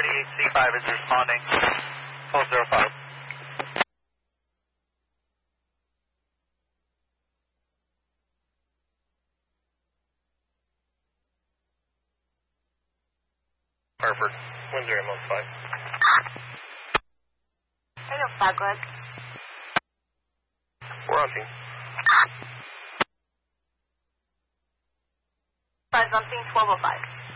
38C5 is responding. 1205. Hartford, 1015. 805, go ahead. We're on scene. 5 something, 1205.